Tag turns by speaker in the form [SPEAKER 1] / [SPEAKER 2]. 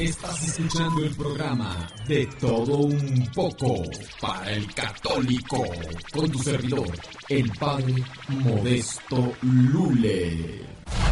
[SPEAKER 1] Estás escuchando el programa De Todo Un Poco para el Católico, con tu servidor, el Padre Modesto Lule.